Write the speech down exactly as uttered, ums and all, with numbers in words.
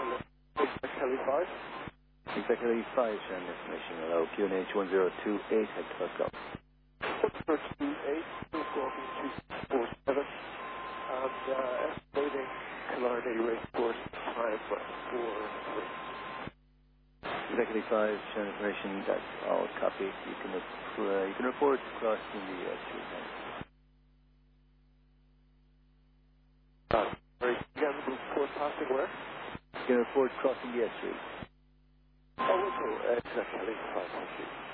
Kelly five. Exactly five, sharing information. Hello, Q N H one zero two eight, head to Glasgow. one zero two eight, two four seven, and uh, estimating Killarney racecourse time for three. Exactly five, sharing information. That's all copy. You can, uh, you can report crossing the uh, street. Uh, very again, report passing where? You can report crossing the street. Oh, okay, uh, Kelly five, thank you.